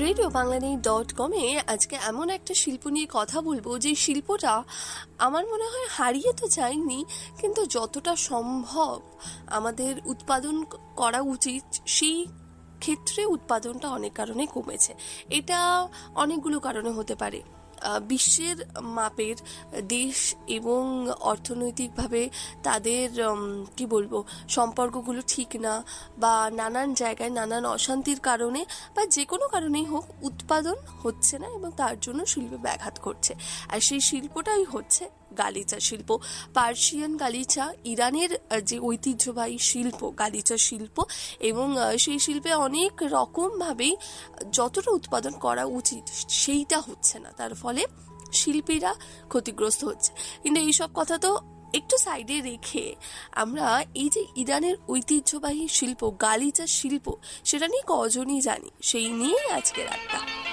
RadioBangladesh.com-এ আজকে এমন একটা শিল্প নিয়ে কথা বলবো যে শিল্পটা আমার মনে হয় হারিয়ে তো যায়নি, কিন্তু যতটা সম্ভব আমাদের উৎপাদন করা উচিত সেই ক্ষেত্রে উৎপাদনটা অনেক কারণে কমেছে। এটা অনেকগুলো কারণে হতে পারে। বিশ্বের মাপের দেশ এবং অর্থনৈতিকভাবে তাদের কি বলবো সম্পর্কগুলো ঠিক না, বা নানান জায়গায় নানান অশান্তির কারণে বা যে কোনো কারণেই হোক উৎপাদন হচ্ছে না এবং তার জন্য শিল্পে ব্যাঘাত ঘটছে। আর সেই শিল্পটাই হচ্ছে গালিচা শিল্প। পার্সিয়ান গালিচা ইরানের যে ঐতিহ্যবাহী শিল্প গালিচা শিল্প, এবং সেই শিল্পে অনেক রকমভাবেই যতটা উৎপাদন করা উচিত সেইটা হচ্ছে না, তার ফলে শিল্পীরা ক্ষতিগ্রস্ত হচ্ছে। কিন্তু এইসব কথা তো একটু সাইডে রেখে আমরা এই যে ইরানের ঐতিহ্যবাহী শিল্প গালিচা শিল্প, সেটা নিয়ে কজনই জানি, সেই নিয়ে আজকের আড্ডা।